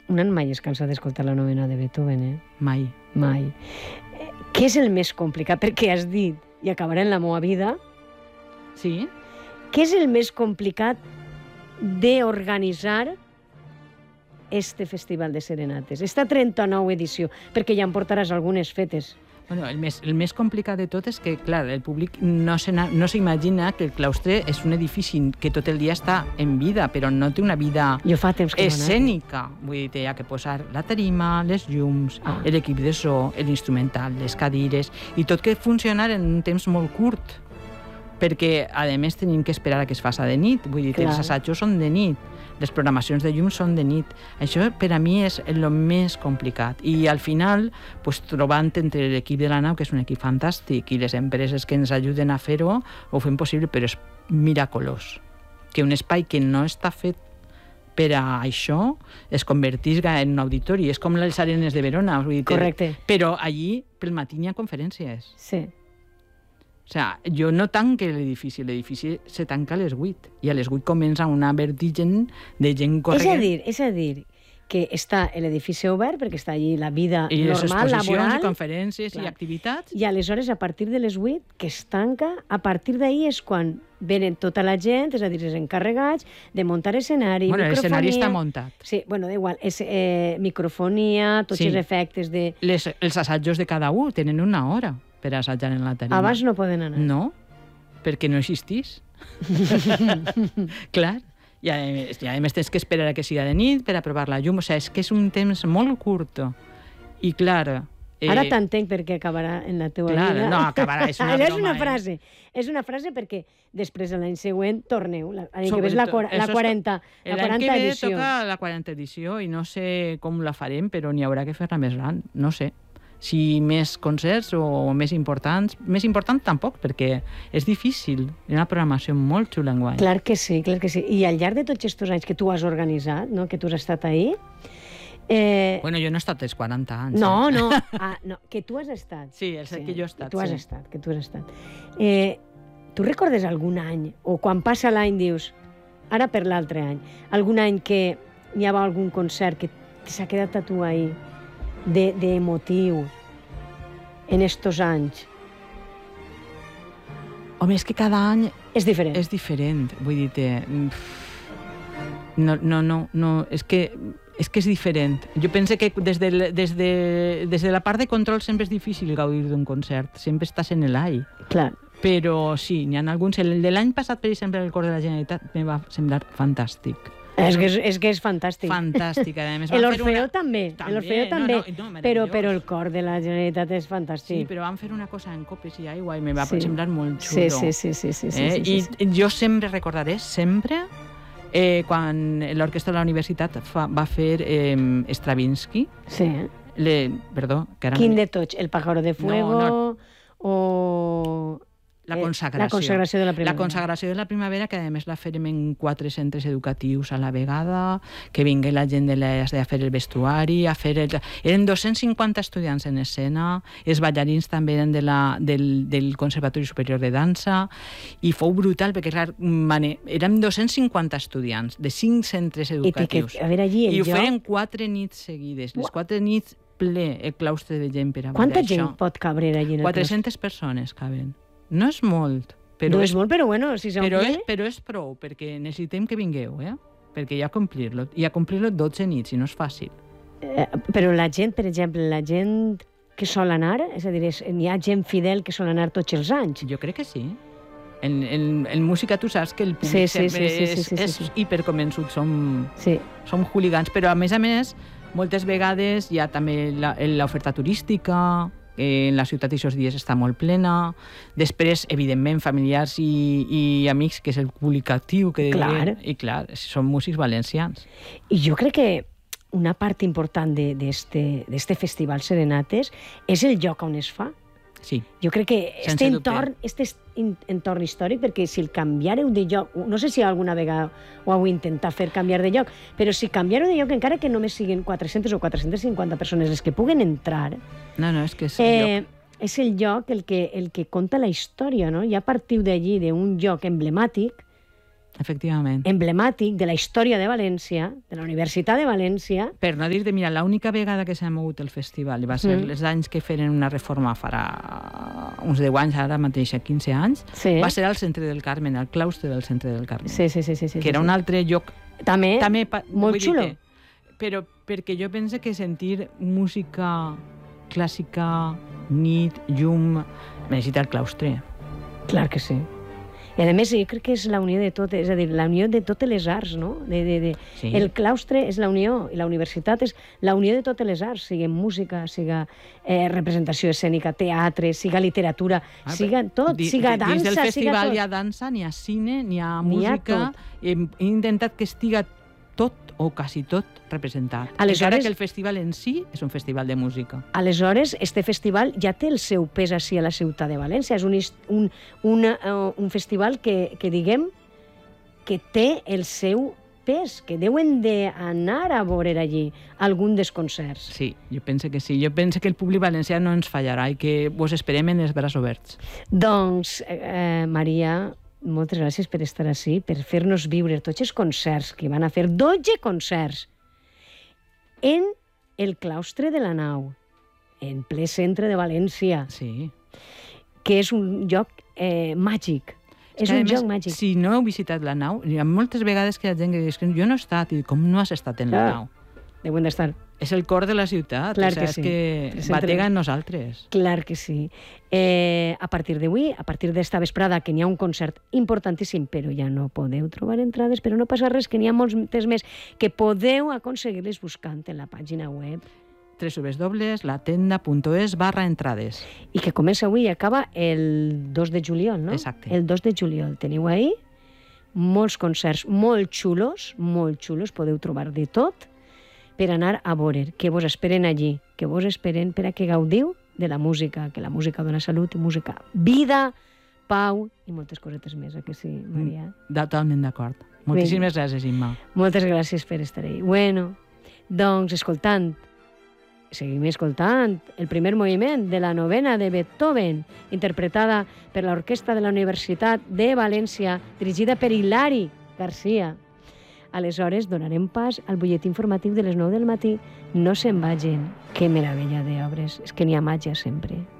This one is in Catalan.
Un any mai es cansa d'escoltar la novena de Beethoven, Mai. Mai. Què és el més complicat? Perquè has dit, i acabarà en la meva vida, Sí? què és el més complicat d'organitzar este festival de serenates, esta 39 edició, perquè ja em portaràs algunes fetes. Bueno, el més complicat de tot és que, clar, el públic no s'imagina que el claustre és un edifici que tot el dia està en vida, però no té una vida Jo fa temps que no escènica. Vull dir, hi ha que posar la tarima, les llums, l'equip de so, l'instrumental, les cadires, i tot que funcionar en un temps molt curt, perquè, a més, tenim que esperar a que es faci de nit. Vull dir, els assajos són de nit, les programacions de llum són de nit. Això, per a mi, és el més complicat. I, al final, trobant entre l'equip de la nau, que és un equip fantàstic, i les empreses que ens ajuden a fer-ho, ho fem possible, però és miraculós. Que un espai que no està fet per a això es convertisca en un auditori. És com les arenes de Verona. Vull dir, correcte. Però allí, pel matí, hi ha conferències. Sí. O sigui, jo no tanque l'edifici se tanca a les 8, i a les 8 comença una vertigen de gent corrent. És a dir, que està l'edifici obert, perquè està allí la vida i normal, les exposicions, laboral, i conferències, i activitats. I aleshores, a partir de les 8, que es tanca, a partir d'ahir és quan venen tota la gent, és a dir, els encarregats, de muntar escenari, microfonia... l'escenari està muntat. Sí, bueno, igual, és microfonia, tots els efectes de... Els assajos de cada un tenen una hora per assajar en la tarima. Abans no poden anar. No, perquè no existís. Clar. I a més tens que esperar a que sigui de nit per a provar la llum. O sigui, és que és un temps molt curt. I clar... Ara t'entenc perquè acabarà en la teva vida. No, acabarà, és una broma. És una frase perquè després de l'any següent torneu. L'any que ve és la 40 edició. L'any que ve toca la 40 edició i no sé com la farem, però n'hi haurà que fer-la més gran. No sé. Si més concerts o més importants. Més important tampoc, perquè és difícil. Hi ha una programació molt xula enguany. Clar que sí, clar que sí. I al llarg de tots aquests anys que tu has organitzat, no? Que tu has estat ahí... Bueno, jo no he estat els 40 anys. No, no, que tu has estat. Sí, el que jo he estat. Que tu has estat. Tu recordes algun any, o quan passa l'any dius, ara per l'altre any, algun any que hi havia algun concert que s'ha quedat a tu ahí, d'emotiu, en estos anys? Home, és que cada any... És diferent. És diferent, vull dir-te... No, és que és diferent. Jo penso que des de la part de control sempre és difícil gaudir d'un concert, sempre estàs en l'aire. Clar. Però sí, n'hi ha alguns. El de l'any passat, per exemple, el Cor de la Generalitat me va semblar fantàstic. És que és fantàstic. Fantàstic, a més. L'Orfeo també, però el Cor de la Generalitat és fantàstic. Sí, però van fer una cosa en copes i aigua i me va semblar molt xulo. Sí. I jo sempre recordaré, quan l'Orquestra de la Universitat va fer Stravinsky. Sí. Perdó. Quin de tots? El Pájaro de Fuego o... La consagració. La consagració de la primavera. La consagració de la primavera, que a més la farem en 4 centres educatius a la vegada, que vingui la gent a fer el vestuari, Eren 250 estudiants en escena, els ballarins també eren del Conservatori Superior de Dansa, i fou brutal, perquè clar, érem 250 estudiants de 5 centres educatius. I ho feren 4 nits seguides. Les 4 nits ple el claustre de gent per a ballar. Quanta gent pot cabre allà? 400 persones caben. No és molt. No és molt, però bueno, si s'omple... Però és prou, perquè necessitem que vingueu, perquè hi ha que complir-lo 12 nits, i no és fàcil. Però la gent, per exemple, la gent que sol anar, és a dir, hi ha gent fidel que sol anar tots els anys? Jo crec que sí. En música tu saps que el públic sempre és hiperconvençut, som hooligans, però a més, moltes vegades hi ha també l'oferta turística, en la ciutat aquests dies està molt plena. Després, evidentment, familiars i amics, que és el públic actiu, i clar, són músics valencians. I jo crec que una part important d'este Festival Serenates és el lloc on es fa. Sí. Jo crec que este entorn històric, perquè si el canviareu de lloc, no sé si alguna vegada ho heu intentat fer canviar de lloc, però si canviareu de lloc, encara que només siguin 400 o 450 persones les que puguen entrar, és que és el lloc el que conta la història, no? I a partir d'allí, d'un lloc emblemàtic, efectivament. emblemàtic de la història de València, de la Universitat de València. Per no dir-te, mira, l'única vegada que s'ha mogut el festival va ser els anys que feren una reforma farà uns 10 anys, ara mateix, 15 anys, Sí. va ser al centre del Carmen, al claustre del centre del Carmen, Sí. que era un altre lloc També molt vull dir xulo. però perquè jo penso que sentir música clàssica, nit, llum, necessita el claustre. Clar que sí. I a més, jo crec que és la unió de tot, és a dir, la unió de totes les arts, no? Sí. El claustre és la unió, i la universitat és la unió de totes les arts, sigui música, siga representació escènica, teatre, siga literatura, siga tot, siga dansa, dins del siga festival tot. hi ha dansa, n'hi ha cine, n'hi ha N'hi ha música. tot. He intentat que estiga tot o quasi tot representat. Aleshores- Encara que el festival en si és un festival de música. Aleshores, este festival ja té el seu pes així a la ciutat de València. És un festival que diguem que té el seu pes, que deuen d'anar a veure allí algun dels concerts. Sí, jo penso que sí. Jo penso que el públic valencià no ens fallarà i que vos esperem en els braços oberts. Doncs, Maria, moltes gràcies per estar ací, per fer-nos viure tots els concerts, que van a fer 12 concerts en el claustre de la Nau, en ple centre de València, Sí. que és un lloc màgic. És un lloc màgic. Si no heu visitat la nau, hi ha moltes vegades que hi ha gent que diu que jo no he estat, i com no has estat en la Clar. nau? Deuen d'estar. És el cor de la ciutat, Clar o sigui, que és sí. que El centre- batega en nosaltres. Clar que sí. A partir d'avui, a partir d'esta vesprada, que n'hi ha un concert importantíssim, però ja no podeu trobar entrades, però no passa res, que n'hi ha moltes més, que podeu aconseguir-les buscant en la pàgina web, www.latenda.es/entrades. i que comença avui i acaba el 2 de juliol, no? Exacte. El 2 de juliol. Teniu ahí molts concerts molt xulos, podeu trobar de tot per anar a veure, que vos esperen allí, que vos esperen per a que gaudiu de la música, que la música dona salut i música, vida, pau i moltes cosetes més, que sí, Maria? Totalment d'acord. Moltíssimes gràcies, Imma. Moltes gràcies per estar ahí. Bueno, doncs, seguim escoltant el primer moviment de la novena de Beethoven, interpretada per l'Orquestra de la Universitat de València, dirigida per Hilari Garcia. Aleshores, donarem pas al butlletí informatiu de les 9 del matí. No se'n vagin. Que meravella d'obres. És que n'hi ha màgia sempre.